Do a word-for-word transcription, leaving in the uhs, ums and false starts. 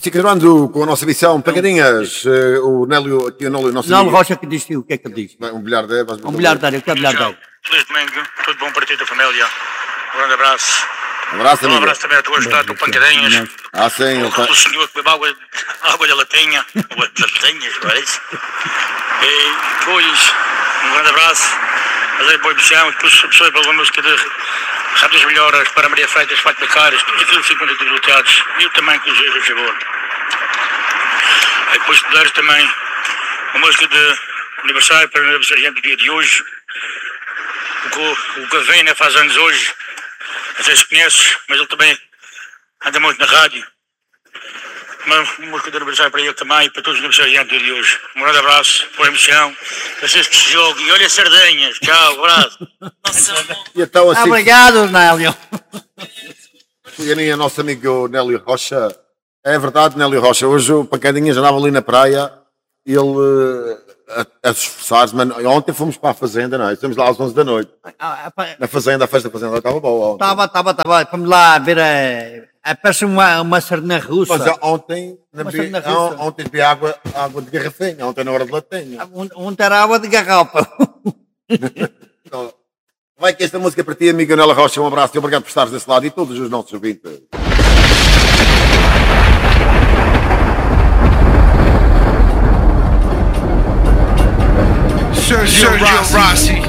Ficas quando com a nossa edição, pegadinhas, uh, o Nélio, aqui o Nélio, nosso Nélio Rocha que disse o que é que ele disse? Um bilhardeiro. Um bilhardeiro, eu quero bilhardeiro. Feliz domingo, tudo bom para ti e da família. Um grande abraço. Um abraço, Um amigo. abraço também à tua estado, pancadinhas. Ah, sim, ele O senhor que bebe água, água da latinha, água de latinhas, parece. E depois, um grande abraço. Fazer boa missão, depois a pessoa pela música de Rádios Melhoras para Maria Freitas, Fátima Caras, todos aqueles cinquenta diglutados, e eu também que os vejo a favor. E depois puderes também a música de aniversário para o aniversário do dia de hoje. O, o Gavina faz anos hoje, não sei se conheces, mas ele também anda muito na rádio. Uma, uma música de aniversário para ele também e para todos os aniversariantes do dia de hoje. Um grande abraço, boa emoção, vocês que se joguem e olha sardinhas, tchau, abraço. E então, assim, Obrigado, Nélio. e a nosso amigo Nélio Rocha, é verdade, Nélio Rocha, hoje o Pancadinhas andava ali na praia, ele uh, a, a se esforçar-se, mas ontem fomos para a fazenda, não é? Estamos lá às onze da noite. Na fazenda, a festa da fazenda estava boa. Estava, estava, estava. Vamos lá ver a. a parece uma, uma sardinha russa. Mas ontem, na Uma bi, sardinha russa. ontem vi água, água de garrafinha, ontem na hora de latinha. Ontem era água de garrafa. Então, vai que esta música é para ti, amigo Nélio Rocha, um abraço e obrigado por estares desse lado e todos os nossos ouvintes. Sergio Rossi.